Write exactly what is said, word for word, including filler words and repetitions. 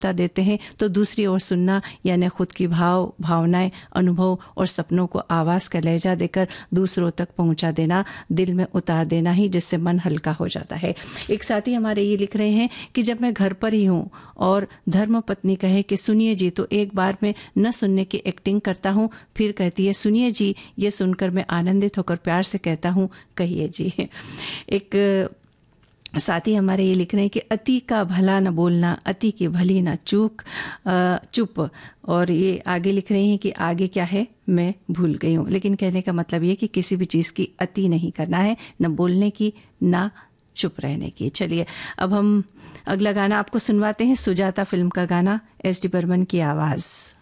प्राथमिकता देते हैं तो दूसरी ओर सुनना यानी खुद की भाव भावनाएं अनुभव और सपनों को आवाज़ का लहजा देकर दूसरों तक पहुंचा देना, दिल में उतार देना ही, जिससे मन हल्का हो जाता है। एक साथी हमारे ये लिख रहे हैं कि जब मैं घर पर ही हूँ और धर्म पत्नी कहे कि सुनिए जी, तो एक बार में न सुनने की एक्टिंग करता हूँ, फिर कहती है सुनिए जी, ये सुनकर मैं आनंदित होकर प्यार से कहता हूँ कहिए जी। एक साथी हमारे ये लिख रहे हैं कि अति का भला न बोलना, अति की भली न चूक चुप। और ये आगे लिख रहे हैं कि आगे क्या है मैं भूल गई हूँ, लेकिन कहने का मतलब ये कि किसी भी चीज़ की अति नहीं करना है, न बोलने की ना चुप रहने की। चलिए अब हम अगला गाना आपको सुनवाते हैं, सुजाता फिल्म का गाना, एस डी बर्मन की आवाज़।